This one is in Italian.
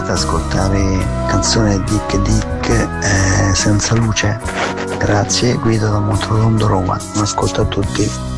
ad ascoltare canzone Dick Dick Senza luce. Grazie, Guido da Monterotondo, Roma. Un ascolto a tutti.